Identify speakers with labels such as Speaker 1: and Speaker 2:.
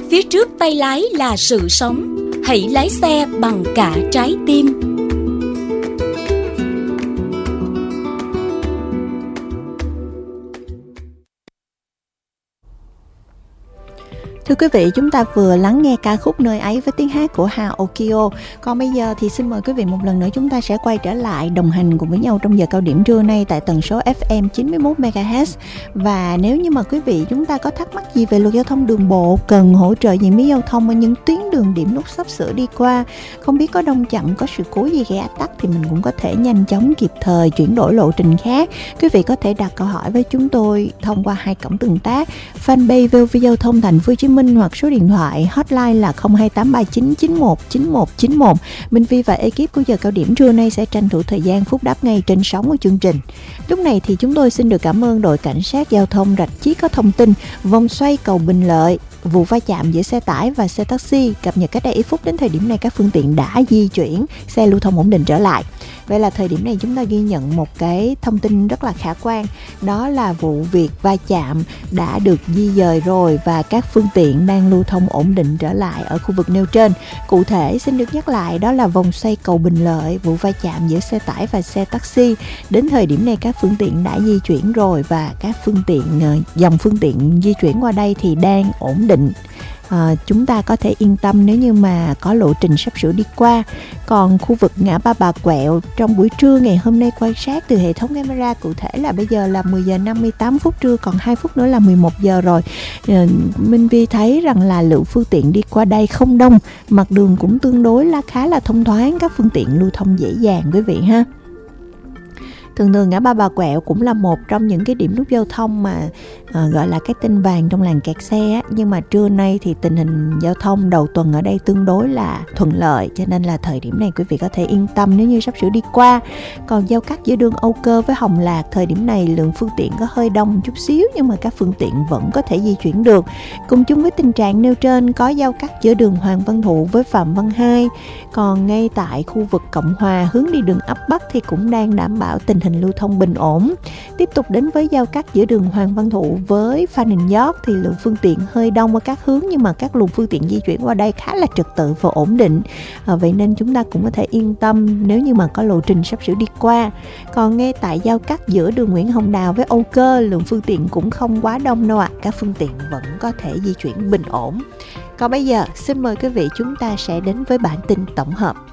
Speaker 1: phía trước tay lái là sự sống. Hãy lái xe bằng cả trái tim.
Speaker 2: Thưa quý vị, chúng ta vừa lắng nghe ca khúc Nơi ấy với tiếng hát của Hà Okio. Còn bây giờ thì xin mời quý vị một lần nữa chúng ta sẽ quay trở lại đồng hành cùng với nhau trong giờ cao điểm trưa nay tại tần số FM 91 MHz. Và nếu như mà quý vị chúng ta có thắc mắc gì về luật giao thông đường bộ, cần hỗ trợ gì với giao thông ở những tuyến đường điểm nút sắp sửa đi qua, không biết có đông chậm, có sự cố gì gây ách tắc thì mình cũng có thể nhanh chóng kịp thời chuyển đổi lộ trình khác. Quý vị có thể đặt câu hỏi với chúng tôi thông qua 2 cổng tương tác: fanpage VOV Giao thông Thành phố Hồ Chí Minh hoặc số điện thoại hotline là 02839919191. Minh Vi và ekip của giờ cao điểm trưa nay sẽ tranh thủ thời gian phúc đáp ngay trên sóng của chương trình. Lúc này thì chúng tôi xin được cảm ơn đội cảnh sát giao thông Rạch Chiếc có thông tin vòng xoay cầu Bình Lợi, vụ va chạm giữa xe tải và xe taxi. Cập nhật cách đây ít phút, đến thời điểm này các phương tiện đã di chuyển, xe lưu thông ổn định trở lại. Vậy là thời điểm này chúng ta ghi nhận một cái thông tin rất là khả quan, đó là vụ việc va chạm đã được di dời rồi và các phương tiện đang lưu thông ổn định trở lại ở khu vực nêu trên. Cụ thể xin được nhắc lại, đó là vòng xoay cầu Bình Lợi, vụ va chạm giữa xe tải và xe taxi. Đến thời điểm này các phương tiện đã di chuyển rồi và các dòng phương tiện di chuyển qua đây thì đang ổn định. Chúng ta có thể yên tâm nếu như mà có lộ trình sắp sửa đi qua. Còn khu vực ngã ba Bà Quẹo, trong buổi trưa ngày hôm nay quan sát từ hệ thống camera, cụ thể là bây giờ là 10 giờ 58 phút trưa, còn 2 phút nữa là 11 giờ rồi. Minh Vi thấy rằng là lượng phương tiện đi qua đây không đông, mặt đường cũng tương đối là khá là thông thoáng, các phương tiện lưu thông dễ dàng quý vị ha. Thường ngã ba Bà Quẹo cũng là một trong những cái điểm nút giao thông mà gọi là cái tên vàng trong làng kẹt xe á. Nhưng mà trưa nay thì tình hình giao thông đầu tuần ở đây tương đối là thuận lợi, cho nên là thời điểm này quý vị có thể yên tâm nếu như sắp sửa đi qua. Còn giao cắt giữa đường Âu Cơ với Hồng Lạc, thời điểm này lượng phương tiện có hơi đông chút xíu nhưng mà các phương tiện vẫn có thể di chuyển được. Cùng chung với tình trạng nêu trên, có giao cắt giữa đường Hoàng Văn Thụ với Phạm Văn Hai. Còn ngay tại khu vực Cộng Hòa hướng đi đường ấp Bắc thì cũng đang đảm bảo tình hình lưu thông bình ổn. Tiếp tục đến với giao cắt giữa đường Hoàng Văn Thụ với Phan Đình Giót thì lượng phương tiện hơi đông ở các hướng, nhưng mà các luồng phương tiện di chuyển qua đây khá là trật tự và ổn định. Vậy nên chúng ta cũng có thể yên tâm nếu như mà có lộ trình sắp sửa đi qua. Còn ngay tại giao cắt giữa đường Nguyễn Hồng Đào với Âu Cơ, lượng phương tiện cũng không quá đông đâu ạ. Các phương tiện vẫn có thể di chuyển bình ổn. Còn bây giờ xin mời quý vị chúng ta sẽ đến với bản tin tổng hợp.